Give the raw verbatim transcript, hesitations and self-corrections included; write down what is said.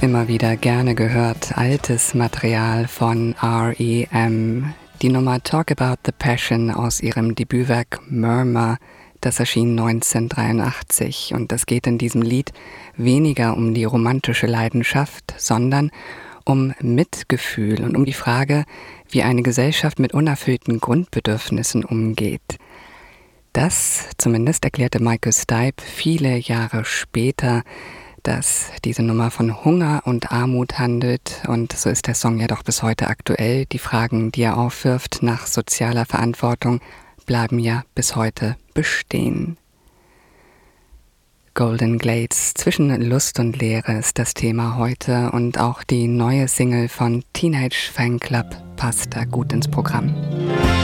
Immer wieder gerne gehört, altes Material von R E M. Die Nummer Talk About the Passion aus ihrem Debütwerk Murmur, das erschien neunzehnhundertdreiundachtzig. Und es geht in diesem Lied weniger um die romantische Leidenschaft, sondern um Mitgefühl und um die Frage, wie eine Gesellschaft mit unerfüllten Grundbedürfnissen umgeht. Das zumindest erklärte Michael Stipe viele Jahre später, dass diese Nummer von Hunger und Armut handelt, und so ist der Song ja doch bis heute aktuell. Die Fragen, die er aufwirft nach sozialer Verantwortung, bleiben ja bis heute bestehen. Golden Glades, zwischen Lust und Leere ist das Thema heute, und auch die neue Single von Teenage Fanclub passt da gut ins Programm.